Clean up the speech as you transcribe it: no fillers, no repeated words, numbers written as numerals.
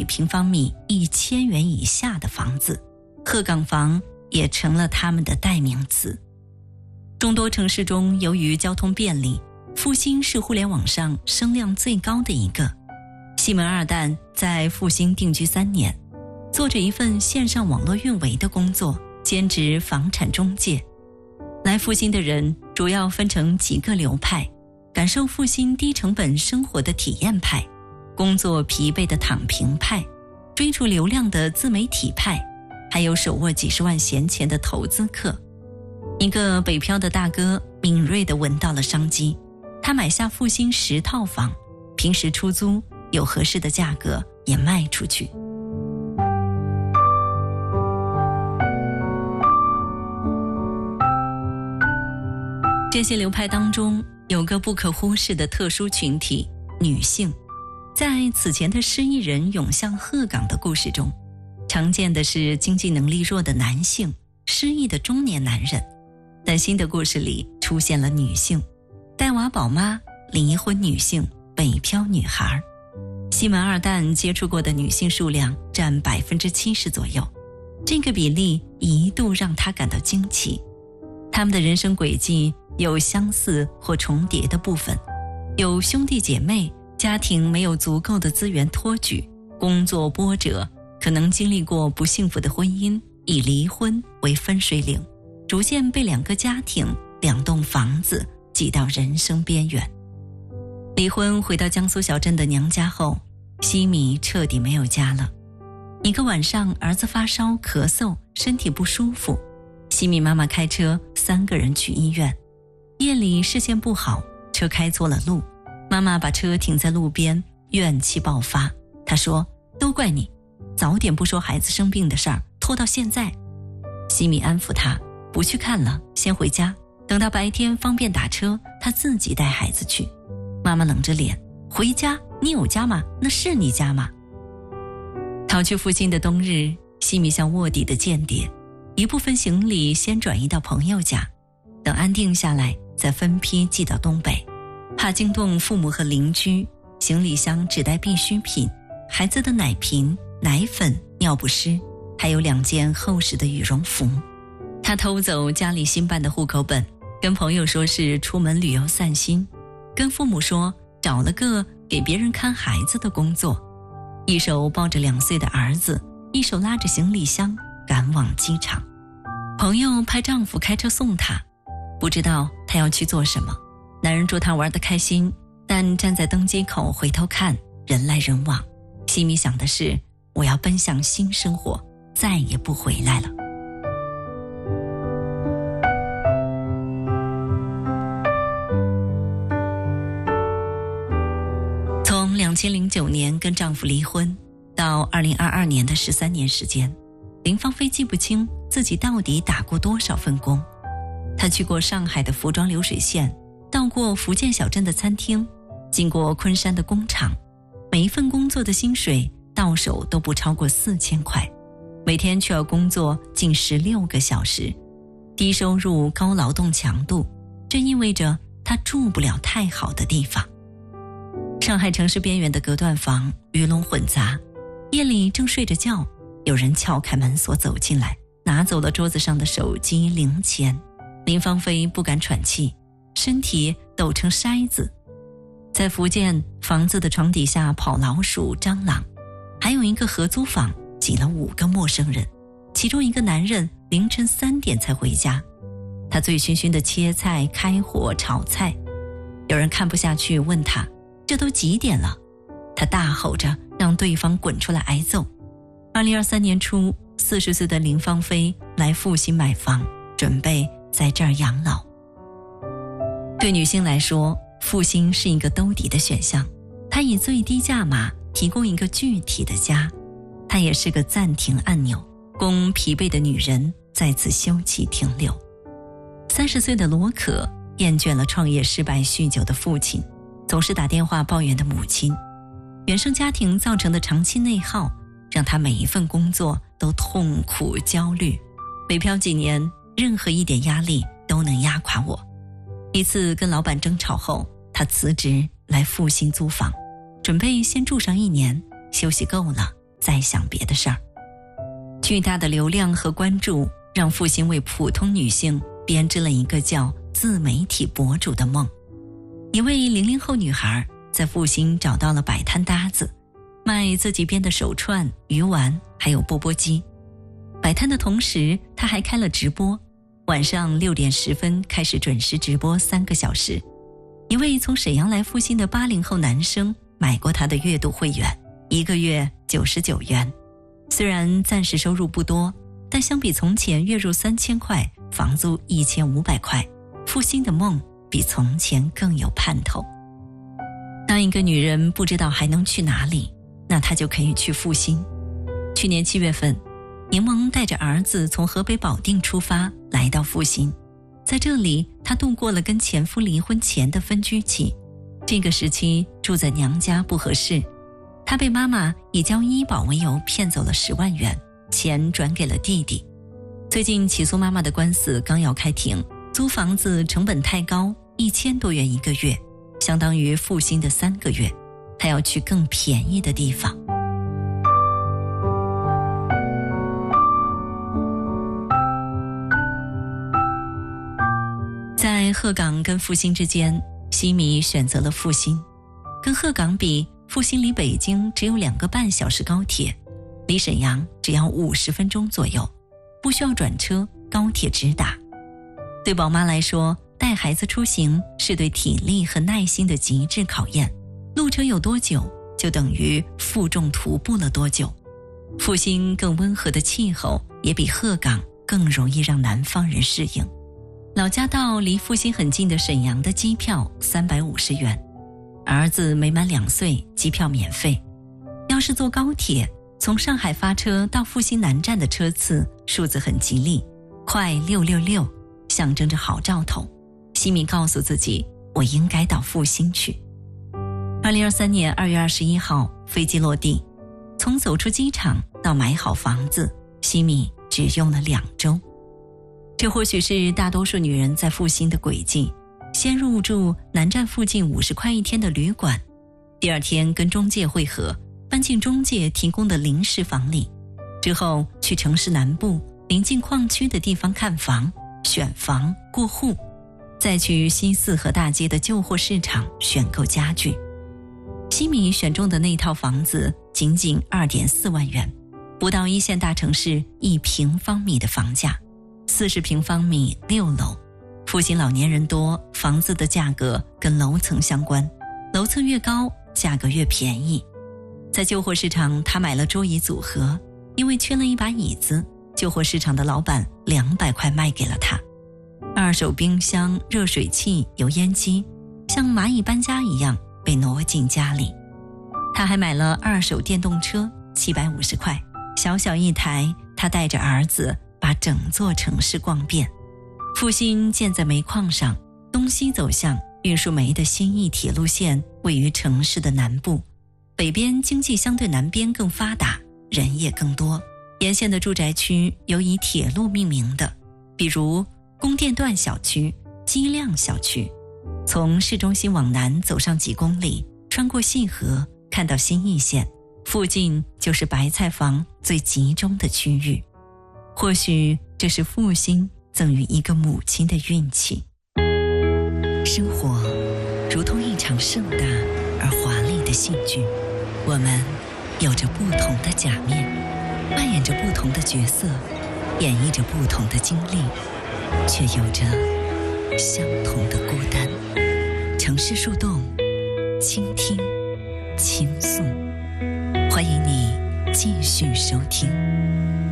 平方米1000元以下的房子，鹤岗房也成了他们的代名词。众多城市中，由于交通便利，复兴是互联网上声量最高的一个。西门二蛋在复兴定居3年，做着一份线上网络运维的工作，兼职房产中介。来复兴的人主要分成几个流派：感受复兴低成本生活的体验派，工作疲惫的躺平派，追逐流量的自媒体派，还有手握几十万闲钱的投资客。一个北漂的大哥敏锐地闻到了商机，他买下复兴10套房，平时出租，有合适的价格也卖出去。这些流派当中有个不可忽视的特殊群体，女性。在此前的失意人涌向鹤岗的故事中，常见的是经济能力弱的男性，失意的中年男人。但新的故事里出现了女性，带娃宝妈、离婚女性、北漂女孩。西门二蛋接触过的女性数量占70%左右，这个比例一度让他感到惊奇。他们的人生轨迹有相似或重叠的部分，有兄弟姐妹，家庭没有足够的资源托举，工作波折，可能经历过不幸福的婚姻，以离婚为分水岭，逐渐被2个家庭、2栋房子挤到人生边缘。离婚回到江苏小镇的娘家后，西米彻底没有家了。一个晚上，儿子发烧咳嗽，身体不舒服，西米妈妈开车3个人去医院。夜里视线不好，车开错了路，妈妈把车停在路边，怨气爆发。她说：都怪你，早点不说孩子生病的事儿，拖到现在。西米安抚她，不去看了，先回家，等到白天方便打车，她自己带孩子去。妈妈冷着脸：回家？你有家吗？那是你家吗？逃去复兴的冬日，西米像卧底的间谍，一部分行李先转移到朋友家，等安定下来再分批寄到东北。怕惊动父母和邻居，行李箱只带必需品，孩子的奶瓶、奶粉、尿不湿，还有2件厚实的羽绒服。他偷走家里新办的户口本，跟朋友说是出门旅游散心，跟父母说找了个给别人看孩子的工作，一手抱着2岁的儿子，一手拉着行李箱赶往机场。朋友派丈夫开车送她，不知道她要去做什么。男人祝她玩得开心，但站在登机口回头看，人来人往。西米想的是，我要奔向新生活，再也不回来了。从2009年跟丈夫离婚到2022年的13年时间，林芳菲记不清自己到底打过多少份工。她去过上海的服装流水线，到过福建小镇的餐厅，经过昆山的工厂，每一份工作的薪水到手都不超过4000块，每天却要工作近16个小时，低收入高劳动强度，这意味着她住不了太好的地方。上海城市边缘的隔断房鱼龙混杂，夜里正睡着觉，有人撬开门锁走进来，拿走了桌子上的手机零钱。林芳菲不敢喘气，身体抖成筛子。在福建，房子的床底下跑老鼠、蟑螂，还有一个合租房挤了5个陌生人，其中一个男人凌晨3点才回家。他醉醺醺地切菜、开火、炒菜。有人看不下去问他，这都几点了？他大吼着让对方滚出来挨揍。2023年初，40岁的林芳菲来复兴买房，准备在这儿养老。对女性来说，复兴是一个兜底的选项，它以最低价码提供一个具体的家，它也是个暂停按钮，供疲惫的女人在此休憩停留。30岁的罗可厌倦了创业失败酗酒的父亲，总是打电话抱怨的母亲，原生家庭造成的长期内耗让他每一份工作都痛苦焦虑。北漂几年，任何一点压力都能压垮我。一次跟老板争吵后，他辞职来复兴租房，准备先住上1年，休息够了再想别的事儿。巨大的流量和关注让复兴为普通女性编织了一个叫自媒体博主的梦。一位00后女孩在复兴找到了摆摊搭子，卖自己编的手串、鱼丸还有钵钵鸡。摆摊的同时她还开了直播，晚上6点10分开始准时直播3个小时。一位从沈阳来复兴的80后男生买过她的月度会员，1个月99元。虽然暂时收入不多，但相比从前月入3000块，房租1500块，复兴的梦比从前更有盼头。当一个女人不知道还能去哪里，那她就可以去复兴。去年7月份，柠檬带着儿子从河北保定出发，来到复兴。在这里，她度过了跟前夫离婚前的分居期。这个时期住在娘家不合适，她被妈妈以交医保为由骗走了10万元，钱转给了弟弟。最近起诉妈妈的官司刚要开庭，租房子成本太高，1000多元1个月，相当于复兴的3个月。她要去更便宜的地方。在鹤岗跟复兴之间，西米选择了复兴。跟鹤岗比，复兴离北京只有2个半小时高铁，离沈阳只要50分钟左右，不需要转车，高铁直达。对宝妈来说，带孩子出行是对体力和耐心的极致考验，路程有多久，就等于负重徒步了多久。复兴更温和的气候也比鹤岗更容易让南方人适应。老家到离复兴很近的沈阳的机票350元，儿子没满2岁，机票免费。要是坐高铁，从上海发车到复兴南站的车次数字很吉利，快666，象征着好兆头。西米告诉自己，我应该到复兴去。2023年2月21号，飞机落地，从走出机场到买好房子，西米只用了2周。这或许是大多数女人在复兴的轨迹：先入住南站附近50块1天的旅馆，第2天跟中介会合，搬进中介提供的临时房里，之后去城市南部临近矿区的地方看房、选房、过户，再去西四和大街的旧货市场选购家具。西米选中的那套房子仅仅2.4万元，不到1线大城市1平方米的房价，40平方米6楼。复兴老年人多，房子的价格跟楼层相关，楼层越高，价格越便宜。在旧货市场，他买了桌椅组合，因为缺了一把椅子，旧货市场的老板200块卖给了他。二手冰箱、热水器、油烟机像蚂蚁搬家一样被挪进家里。他还买了二手电动车750块，小小一台，他带着儿子把整座城市逛遍。复兴建在煤矿上，东西走向，运输煤的新义铁路线位于城市的南部，北边经济相对南边更发达，人也更多。沿线的住宅区有以铁路命名的，比如供电段小区、机亮小区。从市中心往南走上几公里，穿过细河，看到新义线，附近就是白菜房最集中的区域。或许这是复兴赠予一个母亲的运气。生活如同一场盛大而华丽的戏剧，我们有着不同的假面，扮演着不同的角色，演绎着不同的经历，却有着相同的孤单。城市树洞，倾听，倾诉，欢迎你继续收听。